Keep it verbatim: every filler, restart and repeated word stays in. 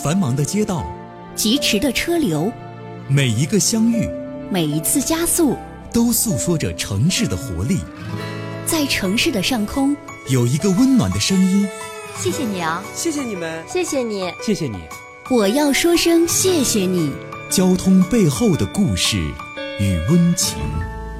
繁忙的街道， 疾驰的车流， 每一个相遇， 每一次加速， 都诉说着城市的活力。 在城市的上空， 有一个温暖的声音。 谢谢你啊， 谢谢你们， 谢谢你， 谢谢你。 我要说声谢谢你。 交通背后的故事与温情。